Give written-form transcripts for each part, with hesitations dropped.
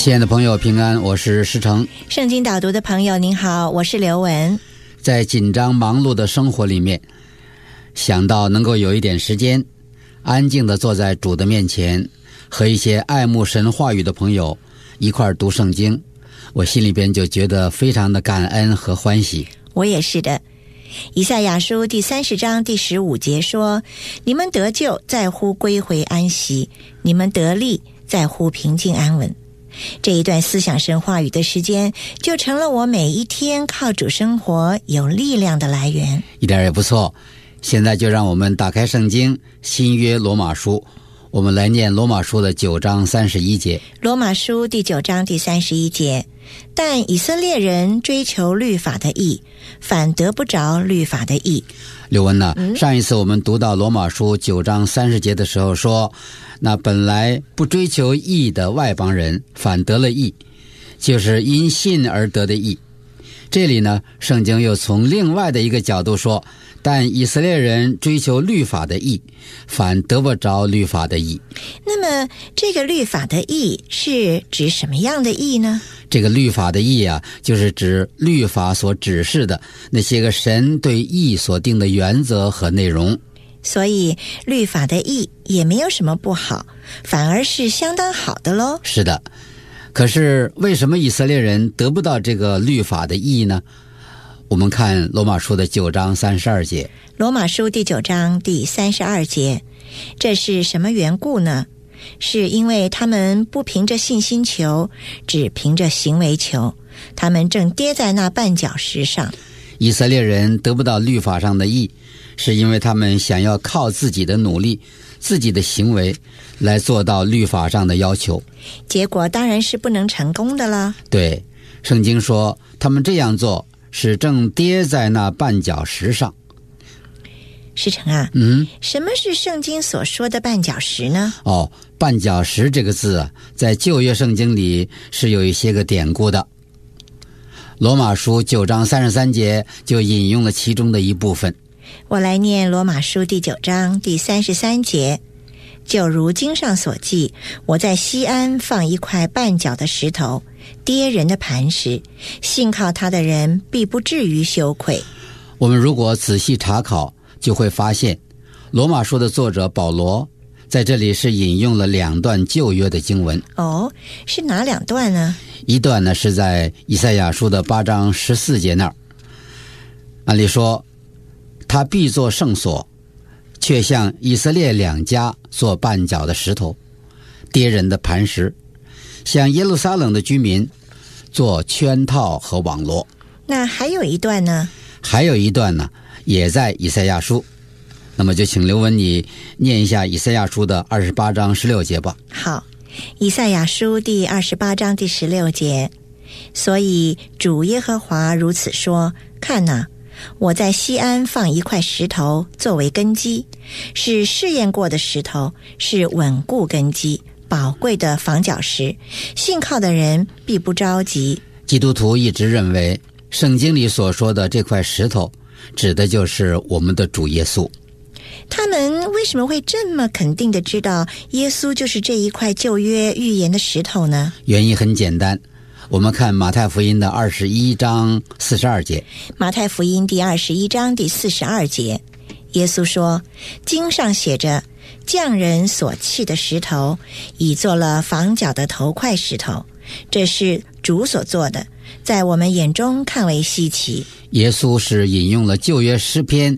亲爱的朋友平安，我是施成。 圣经导读的朋友您好，我是刘文。 在紧张忙碌的生活里面，想到能够有一点时间安静地坐在主的面前，和一些爱慕神话语的朋友一块读圣经，我心里边就觉得非常的感恩和欢喜。 我也是的。以赛亚书第30章第15节说，你们得救在乎归回安息，你们得力在乎平静安稳。这一段思想神话语的时间，就成了我每一天靠主生活有力量的来源。 一点也不错。现在就让我们打开圣经新约罗马书，我们来念罗马书的9章31节。 罗马书第9章第31节，但以色列人追求律法的义，反得不着律法的义。 刘文呢，上一次我们读到罗马书9章30节的时候说，那本来不追求义的外邦人反得了义，就是因信而得的义。这里呢，圣经又从另外的一个角度说，但以色列人追求律法的义，反得不着律法的义。 那么这个律法的义是指什么样的义呢？ 这个律法的义啊，就是指律法所指示的那些个神对义所定的原则和内容。 所以律法的义也没有什么不好，反而是相当好的咯。 是的。可是为什么以色列人得不到这个律法的义呢？我们看罗马书的9章32节。 罗马书第9章第32节，这是什么缘故呢？是因为他们不凭着信心求，只凭着行为求，他们正跌在那绊脚石上。 以色列人得不到律法上的义，是因为他们想要靠自己的努力、自己的行为来做到律法上的要求， 结果当然是不能成功的了。 对，圣经说他们这样做是正跌在那绊脚石上。 师承啊，什么是圣经所说的绊脚石呢？ 绊脚石这个字啊，在旧约圣经里是有一些个典故的。罗马书9章33节就引用了其中的一部分。 我来念罗马书第9章第33节，就如经上所记，我在西安放一块绊脚的石头，跌人的磐石，信靠他的人必不至于羞愧。 我们如果仔细查考，就会发现罗马书的作者保罗在这里是引用了2段旧约的经文。 是哪2段呢？ 一段呢是在以赛亚书的8章14节那儿，按理说他必作圣所，却向以色列2家做绊脚的石头，跌人的磐石，向耶路撒冷的居民做圈套和网罗。 那还有一段呢？ 还有一段呢，也在以赛亚书。那么就请刘文你念一下以赛亚书的28章16节吧。 好，以赛亚书第28章第16节，所以主耶和华如此说，看哪，我在西安放一块石头作为根基，是试验过的石头，是稳固根基，宝贵的防脚石，信靠的人必不着急。 基督徒一直认为圣经里所说的这块石头指的就是我们的主耶稣。 他们为什么会这么肯定的知道耶稣就是这一块旧约预言的石头呢？ 原因很简单，我们看马太福音的21章42节。 马太福音第21章第42节，耶稣说，经上写着，匠人所弃的石头，已做了房角的头块石头，这是主所做的，在我们眼中看为稀奇。 耶稣是引用了旧约诗篇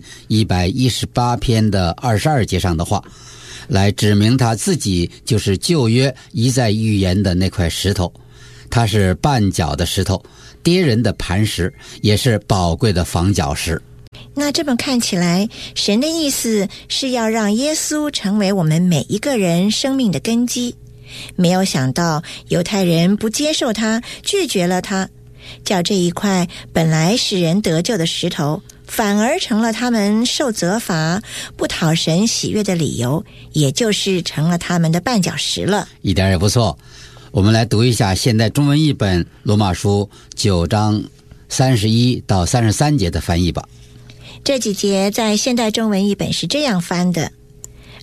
118篇的22节上的话，来指明他自己就是旧约一再预言的那块石头。它是绊脚的石头，跌人的磐石，也是宝贵的防脚石。 那这么看起来，神的意思是要让耶稣成为我们每一个人生命的根基。没有想到犹太人不接受他，拒绝了他，叫这一块本来使人得救的石头，反而成了他们受责罚、不讨神喜悦的理由，也就是成了他们的绊脚石了。 一点也不错。我们来读一下现代中文译本罗马书9章31到33节的翻译吧。 这几节在现代中文译本是这样翻的：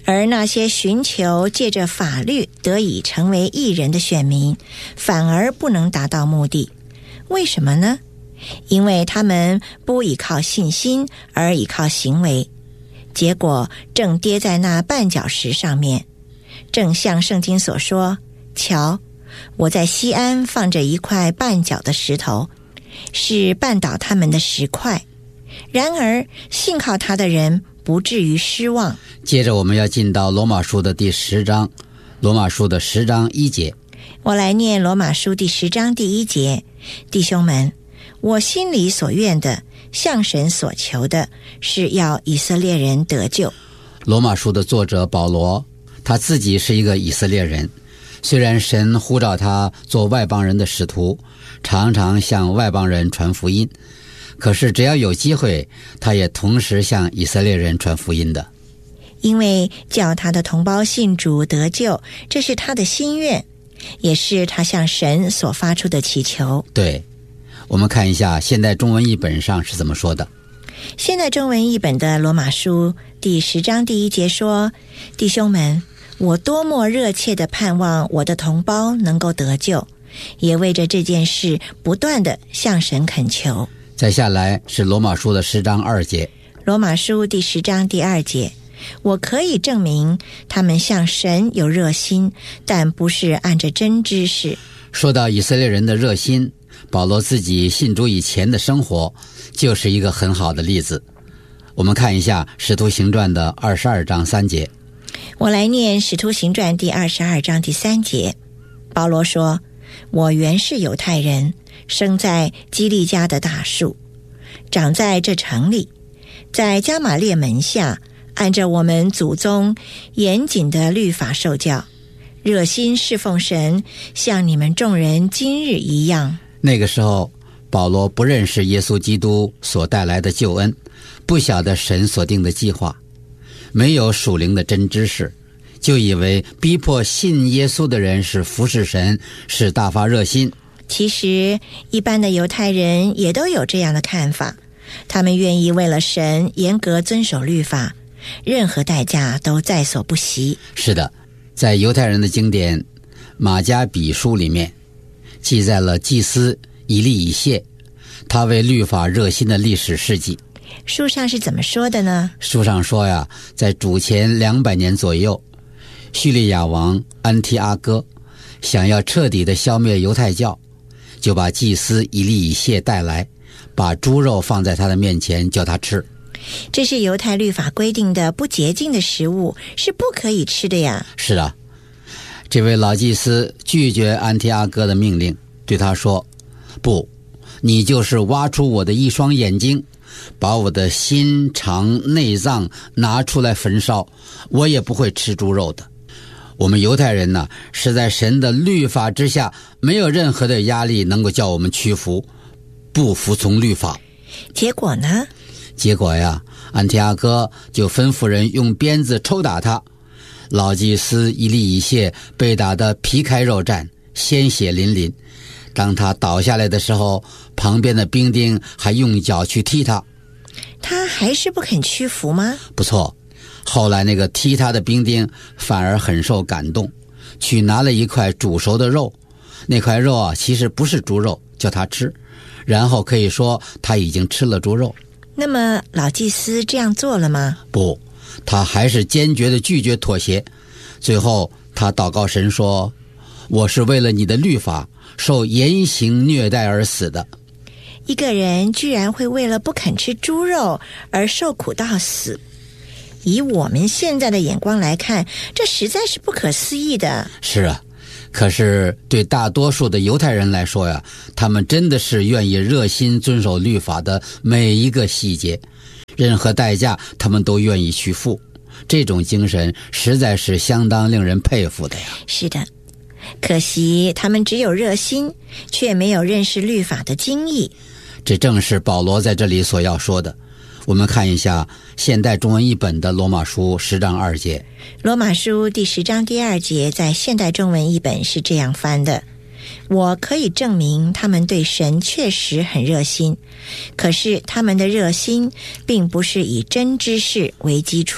而那些寻求借着法律得以成为义人的选民，反而不能达到目的。为什么呢？因为他们不依靠信心，而依靠行为，结果正跌在那绊脚石上面。正像圣经所说，瞧，我在西安放着一块绊脚的石头，是绊倒他们的石块。然而信靠他的人不至于失望。 接着我们要进到罗马书的第10章，罗马书的10章1节。 我来念罗马书第10章第1节：弟兄们，我心里所愿的，向神所求的，是要以色列人得救。 罗马书的作者保罗，他自己是一个以色列人，虽然神呼召他做外邦人的使徒，常常向外邦人传福音，可是只要有机会，他也同时向以色列人传福音的。 因为叫他的同胞信主得救，这是他的心愿，也是他向神所发出的祈求。 对，我们看一下现代中文译本上是怎么说的。 现代中文译本的罗马书第10章第1节说：弟兄们，我多么热切地盼望我的同胞能够得救，也为着这件事不断地向神恳求。 再下来是罗马书的10章2节。 罗马书第10章第2节：我可以证明他们向神有热心，但不是按着真知识。 说到以色列人的热心，保罗自己信主以前的生活就是一个很好的例子。我们看一下使徒行传的22章3节。 我来念使徒行传第22章第3节。保罗说：我原是犹太人，生在基利家的大树，长在这城里，在加玛列门下，按着我们祖宗严谨的律法受教，热心侍奉神，像你们众人今日一样。 那个时候保罗不认识耶稣基督所带来的救恩，不晓得神所定的计划，没有属灵的真知识，就以为逼迫信耶稣的人是服侍神，是大发热心。 其实一般的犹太人也都有这样的看法，他们愿意为了神严格遵守律法，任何代价都在所不惜。 是的，在犹太人的经典马加比书里面记载了祭司以利以谢他为律法热心的历史事迹。 书上是怎么说的呢？ 书上说呀，在主前200年左右，叙利亚王安提阿哥想要彻底的消灭犹太教，就把祭司以利以谢带来，把猪肉放在他的面前叫他吃。 这是犹太律法规定的不洁净的食物，是不可以吃的呀。 是啊，这位老祭司拒绝安提阿哥的命令，对他说：不，你就是挖出我的一双眼睛，把我的心肠内脏拿出来焚烧，我也不会吃猪肉的。我们犹太人呢，是在神的律法之下，没有任何的压力能够叫我们屈服，不服从律法。 结果呢？ 结果呀，安提阿哥就吩咐人用鞭子抽打他，老祭司以利以谢被打得皮开肉绽，鲜血淋淋。当他倒下来的时候，旁边的兵丁还用脚去踢他。 他还是不肯屈服吗？ 不错，后来那个踢他的兵丁反而很受感动，去拿了一块煮熟的肉，那块肉啊其实不是猪肉，叫他吃，然后可以说他已经吃了猪肉。 那么老祭司这样做了吗？ 不，他还是坚决地拒绝妥协。最后他祷告神说：我是为了你的律法受严刑虐待而死的。 一个人居然会为了不肯吃猪肉而受苦到死，以我们现在的眼光来看，这实在是不可思议的。 是啊，可是对大多数的犹太人来说呀，他们真的是愿意热心遵守律法的每一个细节，任何代价他们都愿意去付。这种精神实在是相当令人佩服的呀。 是的，可惜他们只有热心，却没有认识律法的精义。 这正是保罗在这里所要说的。我们看一下现代中文译本的罗马书10章2节。 罗马书第10章第2节在现代中文译本是这样翻的：我可以证明他们对神确实很热心，可是他们的热心并不是以真知识为基础。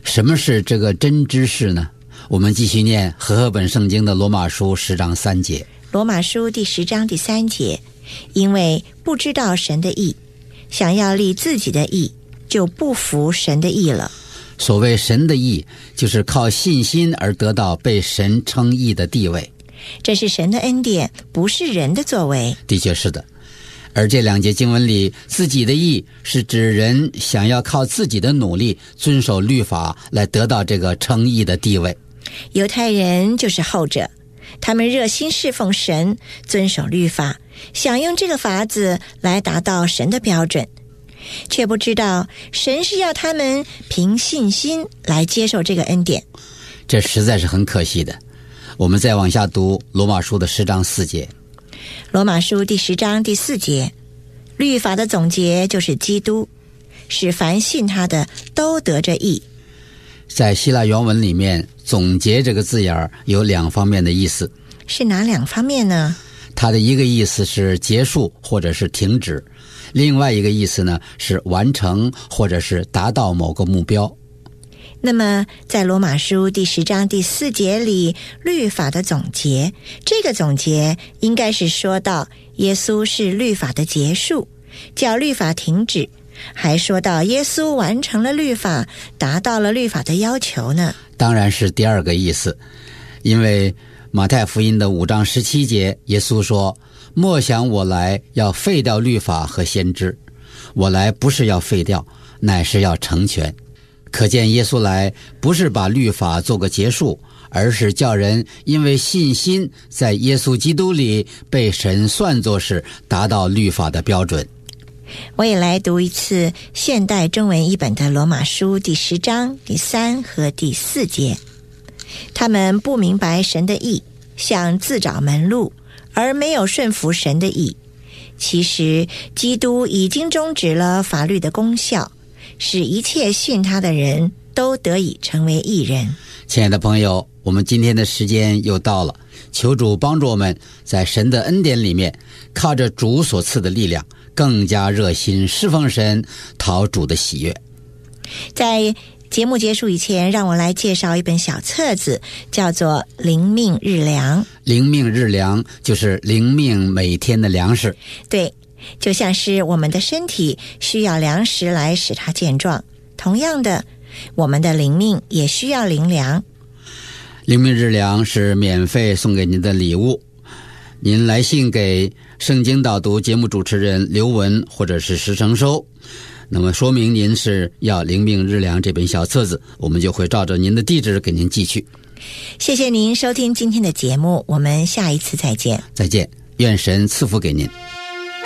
什么是这个真知识呢？我们继续念和合本圣经的罗马书10章3节。 罗马书第10章第3节，因为不知道神的义，想要立自己的义，就不服神的义了。 所谓神的义，就是靠信心而得到被神称义的地位。 这是神的恩典，不是人的作为。 的确是的。而这2节经文里，自己的义是指人想要靠自己的努力遵守律法来得到这个称义的地位。 犹太人就是后者，他们热心侍奉神，遵守律法，想用这个法子来达到神的标准，却不知道神是要他们凭信心来接受这个恩典。 这实在是很可惜的。我们再往下读罗马书的10章4节。 罗马书第10章第4节，律法的总结就是基督，使凡信他的都得着义。 在希腊原文里面，总结这个字眼有2方面的意思。 是哪2方面呢？ 它的一个意思是结束或者是停止，另外一个意思呢是完成或者是达到某个目标。 那么在罗马书第10章第4节里，律法的总结，这个总结应该是说到耶稣是律法的结束，叫律法停止，还说到耶稣完成了律法，达到了律法的要求呢。 当然是第二个意思，因为马太福音的5章17节，耶稣说：莫想我来要废掉律法和先知，我来不是要废掉，乃是要成全。可见耶稣来不是把律法做个结束，而是叫人因为信心在耶稣基督里被神算作是达到律法的标准。 我也来读一次现代中文译本的罗马书第10章第3和第4节。他们不明白神的义，想自找门路，而没有顺服神的义。其实基督已经终止了法律的功效，使一切信他的人都得以成为义人。 亲爱的朋友，我们今天的时间又到了，求主帮助我们在神的恩典里面，靠着主所赐的力量，更加热心侍奉神，讨主的喜悦。 在节目结束以前，让我来介绍一本小册子，叫做《灵命日粮》。 灵命日粮就是灵命每天的粮食。 对，就像是我们的身体需要粮食来使它健壮，同样的，我们的灵命也需要灵粮。 灵命日粮是免费送给您的礼物，您来信给圣经导读节目主持人刘文或者是石成收，那么说明您是要灵命日粮这本小册子，我们就会照着您的地址给您寄去。 谢谢您收听今天的节目，我们下一次再见。 再见，愿神赐福给您。